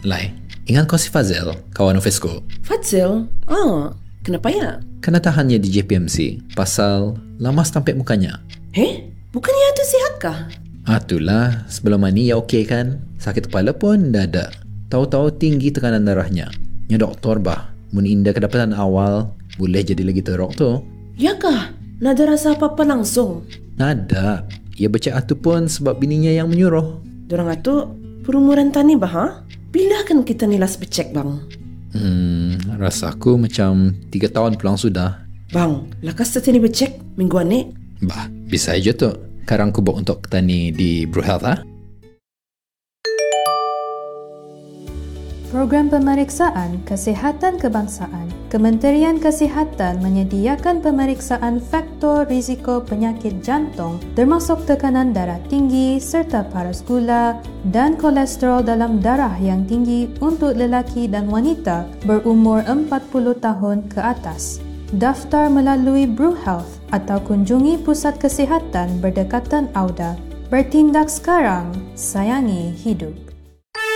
Lai, ingat kau si Fazil, kawan Ofisku? Fazil? Kenapa ya? Kena tahannya di JPMC pasal lama tampik mukanya. Bukannya itu sihat kah? Itulah, sebelum ni ya okey kan? Sakit kepala pun dah ada. Tahu-tahu tinggi tekanan darahnya. Ya doktor bah, mun indah kedapatan awal, boleh jadi lagi teruk tu. Ya kah? Nada rasa apa-apa langsung? Nada. Ya baca atu pun sebab bininya yang menyuruh. Dorang atu perumuran tani bah, ha? Bila kan kita nilas becek bang? Rasaku macam 3 tahun pulang sudah. Bang, lakas tani becek mingguan ni? Bah, bisa aja tu. Karang kubuk untuk tani di Brew Health, ha? Program Pemeriksaan Kesihatan Kebangsaan. Kementerian Kesihatan menyediakan pemeriksaan faktor risiko penyakit jantung termasuk tekanan darah tinggi serta paras gula dan kolesterol dalam darah yang tinggi untuk lelaki dan wanita berumur 40 tahun ke atas. Daftar melalui Brew Health atau kunjungi Pusat Kesihatan Berdekatan Auda. Bertindak sekarang, sayangi hidup.